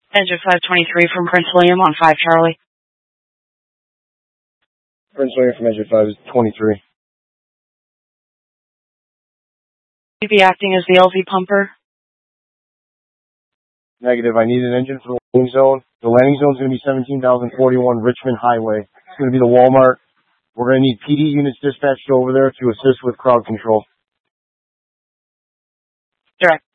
Engine 523 from Prince William on 5 Charlie. Prince William from Engine 523. Will you be acting as the LV pumper? Negative. I need an engine for the landing zone. The landing zone is going to be 17,041 Richmond Highway. It's going to be the Walmart. We're going to need PD units dispatched over there to assist with crowd control. Direct.